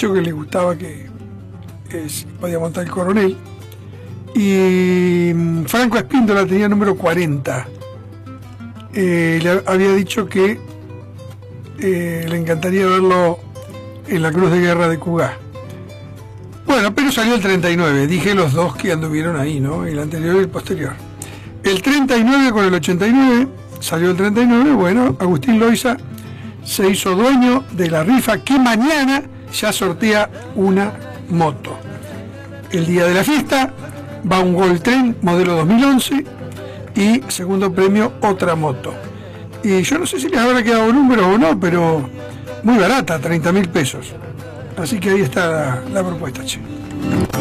dicho que le gustaba que podía montar el Coronel. Y Franco Espíndola tenía número 40. Le había dicho que le encantaría verlo en la Cruz de Guerra de Cugá. Bueno, pero salió el 39. Dije los dos que anduvieron ahí, ¿no? El anterior y el posterior. El 39 con el 89, salió el 39. Bueno, Agustín Loiza se hizo dueño de la rifa que mañana ya sortea una moto. El día de la fiesta va un Goltren modelo 2011 y segundo premio otra moto. Y yo no sé si les habrá quedado número o no, pero muy barata, 30.000 pesos. Así que ahí está la propuesta, che.